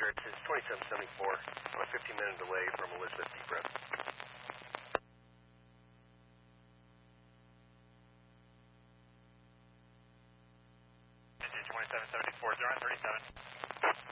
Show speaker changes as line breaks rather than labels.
Emirates is 2774. I'm a 15-minute delay from Elizabeth Deep.
Engine 2774, 037.